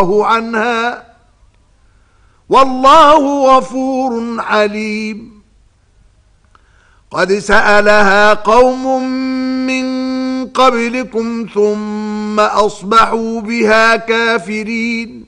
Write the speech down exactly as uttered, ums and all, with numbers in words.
عنها والله غفور حليم. قد سألها قوم من قبلكم ثم أصبحوا بها كافرين.